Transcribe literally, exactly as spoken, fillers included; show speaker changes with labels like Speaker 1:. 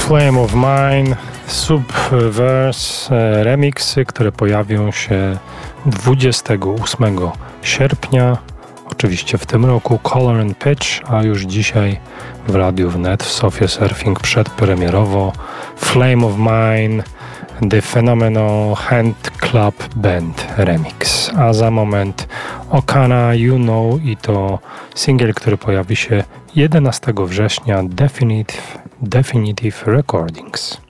Speaker 1: Flame of Mine, Subverse, remiksy, które pojawią się dwudziestego ósmego sierpnia, oczywiście w tym roku. Color and Pitch, a już dzisiaj w Radiu Wnet w Sofie Surfing przedpremierowo Flame of Mine, The Phenomenal Hand Club Band Remix. A za moment Okana, You Know, i to singiel, który pojawi się jedenastego września, Definitive, Definitive Recordings.